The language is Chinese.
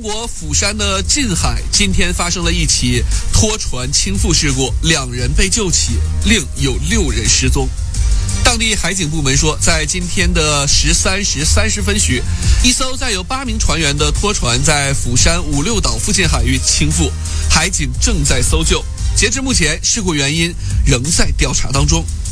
国釜山的近海今天发生了一起拖船倾覆事故，2人被救起，另有6人失踪。当地海警部门说，在今天的13时30分许，一艘载有8名船员的拖船在釜山五六岛附近海域倾覆，海警正在搜救。截至目前，事故原因仍在调查当中。